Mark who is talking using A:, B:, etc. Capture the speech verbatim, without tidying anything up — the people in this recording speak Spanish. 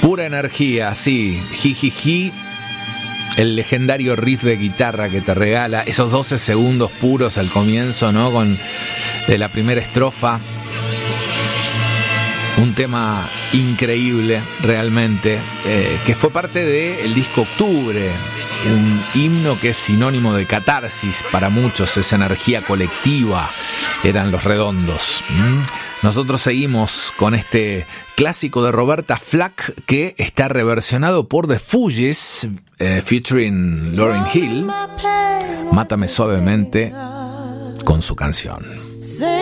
A: Pura energía, sí. Jijiji. El legendario riff de guitarra que te regala esos doce segundos puros al comienzo, ¿no? Con de la primera estrofa. Un tema increíble, realmente, eh, que fue parte del disco Octubre, un himno que es sinónimo de catarsis para muchos, esa energía colectiva, eran Los Redondos. ¿Mm? Nosotros seguimos con este clásico de Roberta Flack que está reversionado por The Fugees, eh, featuring Lauryn Hill, Mátame Suavemente, con su canción.